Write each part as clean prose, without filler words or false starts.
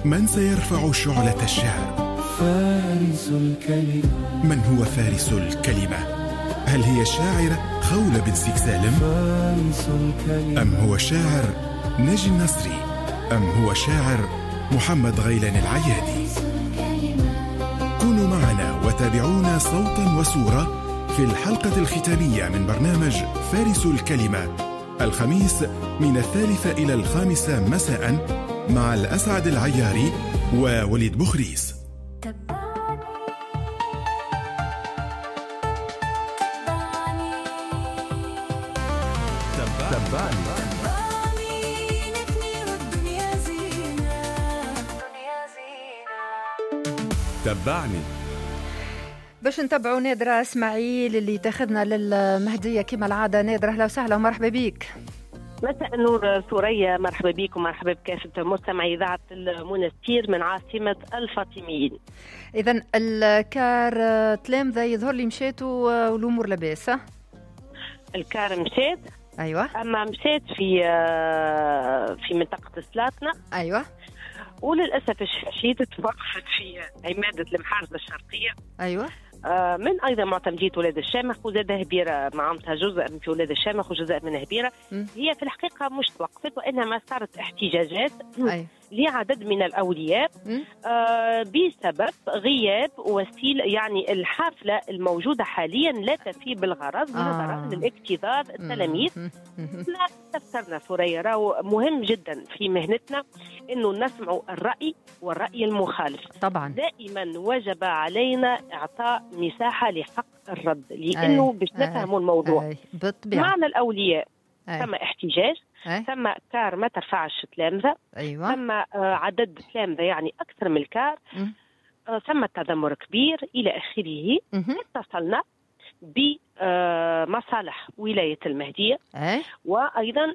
من سيرفع شعلة الشعر؟ فارس الكلمة. من هو فارس الكلمة؟ هل هي الشاعرة خولة بن سالم؟ فارس الكلمة. أم هو الشاعر ناجي النصري؟ أم هو الشاعر محمد غيلان العيادي؟ كونوا معنا وتابعونا صوتا وصورة في الحلقة الختامية من برنامج فارس الكلمة، الخميس من 3 إلى 5 مساء مع الأسعد العياري ووليد بخريس. تبعني. باش نتبعوا نادرة اسماعيل اللي تاخذنا للمهدية كما العادة. نادرة أهلا وسهلا ومرحبا بيك. مساء النور ثريا، مرحبا بكم ومرحبا بكافة مستمعي إذاعة المنستير من عاصمة الفاطميين. إذن الكار تلامذة يظهر لي مشات والأمور لاباس. الكار مشات، أيوة، أما مشات في منطقة سلاطنة. أيوة، وللأسف الشديد توقفت في عمادة المحافظة الشرقية. أيوة، من أيضا معتمدية ولاد الشامخ وزاد هبيرة معناتها جزء من في ولاد الشامخ وجزء من هبيرة. هي في الحقيقة مش توقفت وإنما صارت احتجاجات لعدد من الأولياء بسبب غياب وسيلة، يعني الحافلة الموجودة حاليا لا تفي بالغرض نظرا للاكتظاظ التلاميذ. لا تفسرنا ثريا، راهو مهم جدا في مهنتنا إنه نسمع الرأي والرأي المخالف. طبعا دائما وجب علينا إعطاء مساحة لحق الرد، لأنه باش نفهموا الموضوع. معنى الأولياء ثم احتجاج، ثم كار ما ترفعش تلامذة، أيوة، ثم عدد تلامذة يعني أكثر من الكار، ثم تذمر كبير إلى آخره. اتصلنا بمصالح ولاية المهدية وأيضا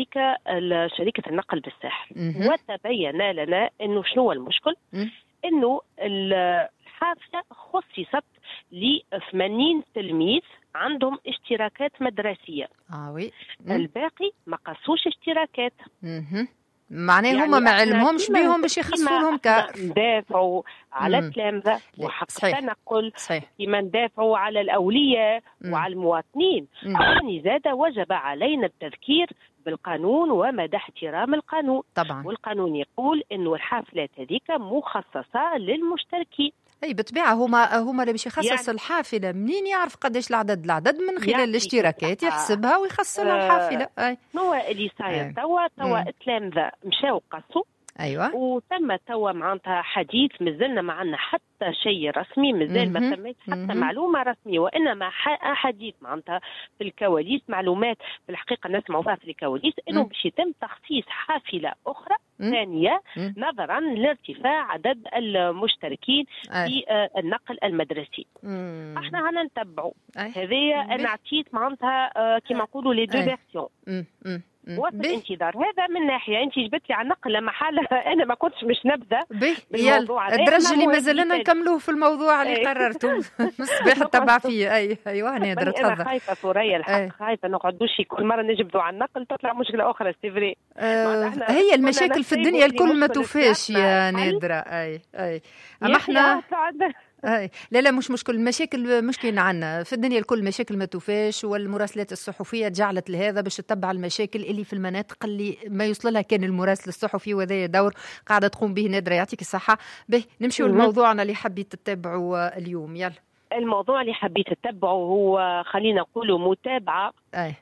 شركة النقل بالساحل، وتبين لنا أنه شنو المشكل، أنه الحافلة خصصت ل 80 تلميذ عندهم اشتراكات مدرسية. الباقي ما قصوش اشتراكات. معناه يعني هما ما علمهمش بيهم باش يخصوا لهم كار. ندافعوا على التلامذة وحق التنقل، كما ندافعوا على الأولياء وعلى المواطنين. يعني زاد وجب علينا التذكير بالقانون ومدى احترام القانون. طبعا. والقانون يقول إنه الحافلات هذيك مخصصة للمشتركين. اي بالطبيعه هما اللي باش يخصص يعني الحافله. منين يعرف قداش العدد من خلال يعني الاشتراكات يحسبها ويخصص لها الحافله. هو اللي صاير توا التلامذه مشاو قصوا. ايوه، وتم توا معناتها حديث، مازلنا ما عندنا حتى شيء رسمي، مازال ما تمت حتى معلومه رسميه، وانما حديث معناتها في الكواليس، معلومات في الحقيقه نسمعوا فيها في الكواليس انه باش يتم تخصيص حافله اخرى ثانيه نظرا لارتفاع عدد المشتركين في النقل المدرسي. احنا هنا نتبعوا هذه. انا عطيت معناتها كما نقولوا لي دو فيرسيون وفي الانتظار. هذا من ناحيه. انت جبت لي على النقل لما حاله انا ما كنتش مش نبدا بالموضوع هذا. الدرجه اللي مازلنا نكملوه في الموضوع اللي قررته الصباح تبع فيه. ايوه نادر تفضل. انا خايفه ثريا الحق، خايفه نقعدوش كل مره نجبدوا على النقل تطلع مشكله اخرى. سيفري هي المشاكل في الدنيا الكل ما توفاش يا نادره. اي اما احنا لا مش مشكل. المشاكل مشكلين عنا في الدنيا الكل، مشاكل ما توفاش، والمراسلات الصحفيه جعلت لهذا باش تتبع المشاكل اللي في المناطق اللي ما يوصل لها كان المراسل الصحفي، وهذا دور قاعده تقوم به نادره يعطيك الصحه. به نمشيو لموضوعنا اللي حبيت تتبعوا اليوم. يلا الموضوع اللي حبيت تتبعه هو خلينا نقوله متابعة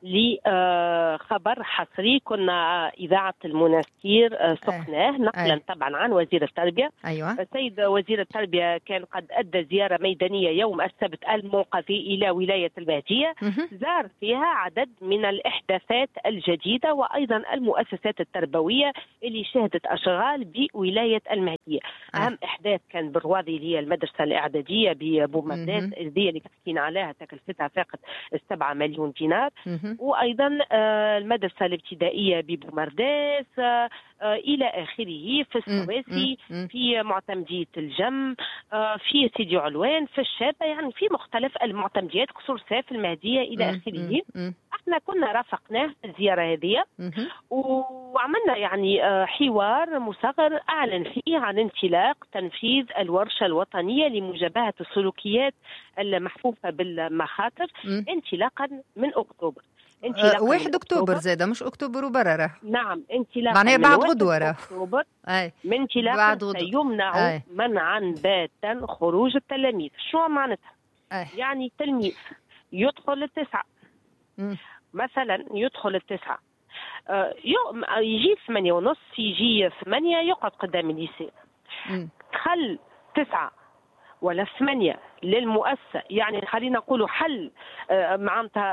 لخبر حصري كنا إذاعة المنستير سقناه نقلا طبعا عن وزير التربية. السيد وزير التربية كان قد أدى زيارة ميدانية يوم السبت المنقذي إلى ولاية المهدية، زار فيها عدد من الإحداثات الجديدة وأيضا المؤسسات التربوية اللي شهدت أشغال بولاية المهدية. أهم إحداث كان بالرواضي اللي هي المدرسة الإعدادية ببومرداس اللي حكينا عليها تكلفتها فاقت 7 مليون دينار، وأيضا المدرسة الابتدائية ببومرداس إلى آخره، في السواسي، في معتمدية الجم، في سيدي علوان، في الشابة، يعني في مختلف المعتمديات، قصور ساف، المهدية إلى آخره. احنا كنا رافقناه في الزياره هذه وعملنا يعني حوار مصغر اعلن فيه عن انطلاق تنفيذ الورشه الوطنيه لمجابهه السلوكيات المحفوفه بالمخاطر انطلاقا من اكتوبر. 1 أكتوبر زاده مش أكتوبر وبرره. نعم انطلاقا معناها بعد غدوه أكتوبر من انطلاقا سيمنع منعا باتا خروج التلاميذ. شو معناتها؟ يعني تلميذ يدخل 9 مثلا يدخل 9 يجي 8:30 يجي 8 يقعد قدام الليسي. دخل 9 ولا 8 للمؤسسة، يعني خلينا نقولوا حل معناتها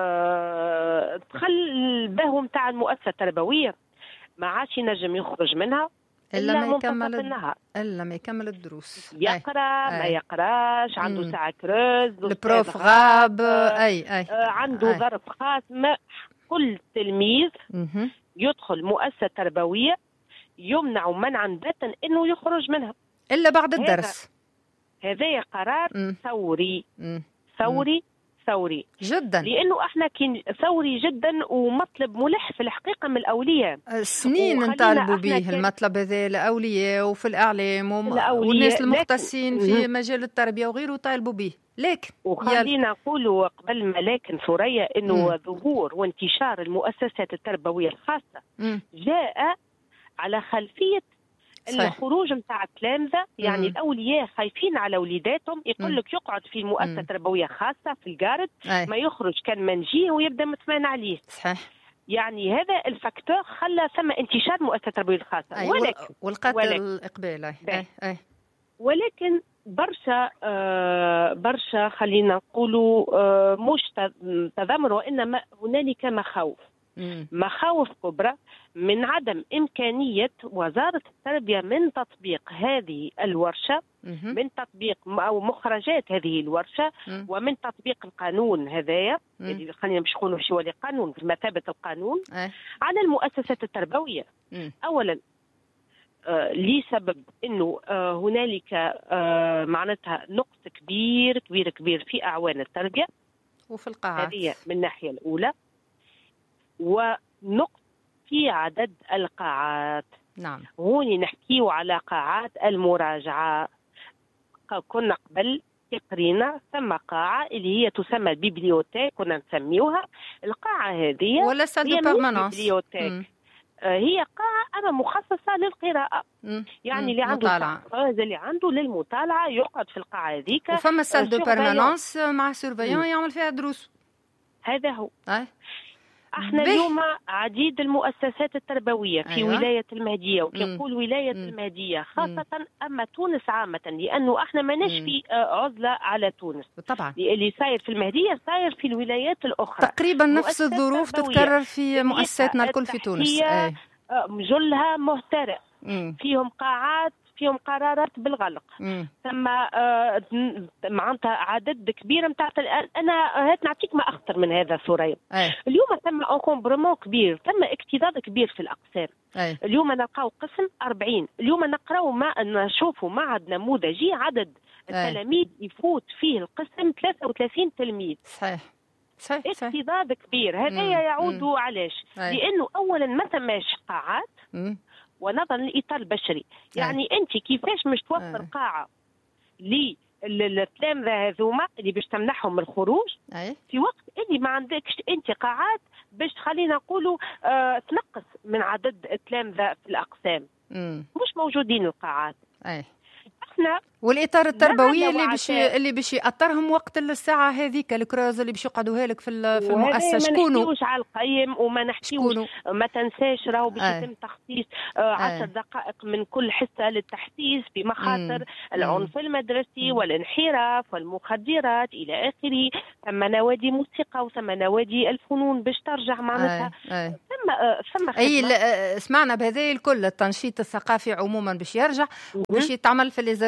دخل بهو متاع المؤسسة التربوية ما عادش ينجم يخرج منها إلا ما يكمل الدروس. يقرأ ما يقراش، عنده ساعة كروز، البروف غاب، عنده ظرف خاص. ما كل تلميذ يدخل مؤسسة تربوية يمنع منعا باتا إنه يخرج منها إلا بعد الدرس. هذا قرار ثوري جدا، لانه احنا ثوري جدا ومطلب ملح في الحقيقه من الاولياء. سنين نطالبوا به المطلب هذا الاولياء وفي الاعلام والناس المختصين في مجال التربيه وغيره طالبوا به. لكن وخلينا نقولوا قبل ما لكن ثريا انه ظهور وانتشار المؤسسات التربويه الخاصه جاء على خلفيه الخروج متاع التلامذة. يعني الأولياء خايفين على وليداتهم، يقول لك يقعد في مؤسسة تربوية خاصة في الجارد ما يخرج كان ما نجيه ويبدأ متمان عليه. صحيح. يعني هذا الفاكتور خلى ثم انتشار مؤسسة التربوية الخاصة. ولكن والقتل الإقبال ولكن برشا خلينا نقولوا مش تذمر، وإنما هنالك مخاوف كبرى من عدم إمكانية وزارة التربية من تطبيق هذه الورشة، من تطبيق أو مخرجات هذه الورشة، ومن تطبيق القانون هذايا اللي خلينا مش نقولوا شو اللي قانون في مثابة القانون على المؤسسات التربوية. أولا لسبب أنه هنالك معناتها نقص كبير في أعوان التربية وفي القاعات، هذه من الناحية الأولى، ونقص في عدد القاعات. نعم. هوني نحكيو على قاعات المراجعة. كنا قبل قرينا ثم قاعة اللي هي تسمى البيبليوتيك، كنا نسميوها القاعة هذه ولا سال دو بيرمانانس. هي قاعة أما مخصصة للقراءة. يعني اللي عنده اللي عنده للمطالعة يقعد في القاعة هذيك. وفما سال دو بيرمانانس مع سيرفيون يعمل فيها دروس. هذا هو. احنا اليوم عديد المؤسسات التربويه في ولايه المهديه، وكنقول ولايه المهديه خاصه اما تونس عامه، لانه احنا ماناش في عزله على تونس. طبعا اللي صاير في المهديه صاير في الولايات الاخرى تقريبا نفس الظروف تتكرر في مؤسساتنا الكل في تونس. جلها مهترئ، فيهم قاعات، فيهم قرارات بالغلق، ثم معناتها عدد كبير نتاع. انا هات نعطيك ما اخطر من هذا ثريا. اليوم ثم انكومبرمون كبير، ثم اكتظاظ كبير في الاقسام. اليوم نلقاو قسم 40، اليوم نقراو نشوفوا معهد نموذجي عدد التلاميذ يفوت فيه القسم 33 تلميذ. صحيح. اكتظاظ كبير. هذا يعود علاش؟ لانه اولا ما ثماش قاعات ونظرا للإطار البشري. يعني أنت كيفاش مش توفر قاعة للتلامذة هذوما اللي باش تمنحهم من الخروج في وقت اللي ما عندكش أنت قاعات باش خلينا نقولوا تنقص من عدد التلامذة في الأقسام. مش موجودين القاعات. احنا والاطار التربوي اللي باش ياثرهم وقت الساعه هذيك الكراز اللي باش يقعدوا لك في المؤسسه. شكونوا؟ ما نحكيوش على القيم وما نحكيوش، ما تنساش راهو باش يتم تخصيص 10 دقائق من كل حصه للتحسيس بمخاطر العنف المدرسي والانحراف والمخدرات الى اخره. ثم نوادي موسيقى وثم نوادي الفنون باش ترجع معناتها. ثم سمعنا بهذا الكل. التنشيط الثقافي عموما باش يرجع، باش يتعمل في ليزركروز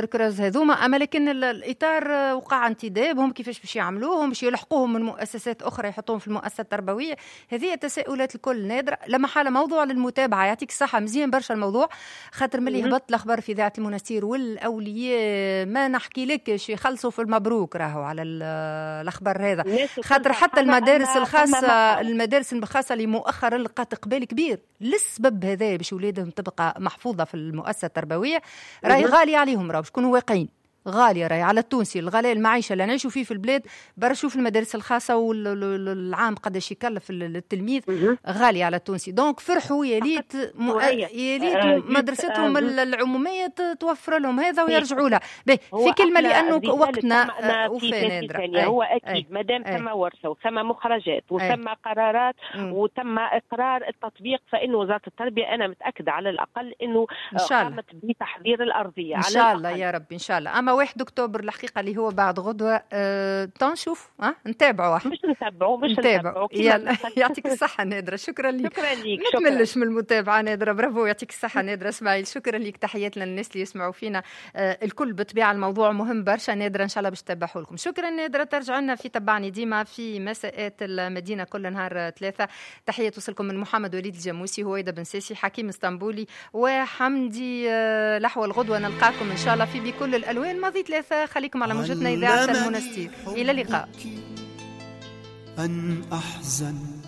هذوما، اما لكن الاطار وقع انتدابهم كيفاش باش يعملوهم، باش يلحقوهم من مؤسسات اخرى يحطوهم في المؤسسات التربويه. هذه التساؤلات الكل نادره. لما حال موضوع للمتابعه، يعطيك الصحه، مزيان برشا الموضوع، خاطر ملي هبطت الاخبار في اذاعه المنستير والاولياء ما نحكي لكش يخلصوا في المبروك راهو على الاخبار هذا، خاطر حتى المدارس الخاصه اللي مؤخرا لقات اقبال كبير للسبب هذا باش ولادهم تبقى محفوظه في المؤسسه التربويه، راهي غاليه عليهم، راهو شكونوا واقعين، غالية راهي على التونسي. الغلاء المعيشة اللي نعيشوا فيه في البلاد، برا شوف المدارس الخاصة والعام قداش يكلف التلميذ، غالية على التونسي. دونك فرحوا يا ليت مدرستهم العمومية توفر لهم هذا ويرجعوا لها. في كلمة لأنه وقتنا وفي نادرة، هو أكيد مادام ثم ورثة وثم مخرجات وثم قرارات وتم إقرار التطبيق، فإن وزارة التربية أنا متأكدة على الأقل إنه قامت بتحضير الأرضية إن شاء الله يا رب إن شاء الله. أما 1 أكتوبر الحقيقة اللي هو بعد غدوة، تنشوف نتابعوا، مش نتابعوا يعطيك الصحة نادرة، شكرا لك. ما تملش من المتابعة نادرة، برافو، يعطيك الصحة نادرة اسماعيل، شكرا لك. تحياتنا للناس اللي يسمعوا فينا الكل، بطبيعة الموضوع مهم برشا نادرة، إن شاء الله باش تتابعوا لكم. شكرا نادرة، ترجع لنا في تبعني ديما في مساءات المدينة كل نهار 3. تحية توصلكم من محمد وليد الجاموسي، هويدا بن ساسي، حكيم اسطنبولي وحمدي لحوى الغدوة. نلقاكم إن شاء الله في بكل الألوان ماضي 3. خليكم على موجتنا إذاعة المنستير، إلى اللقاء. أن أحزن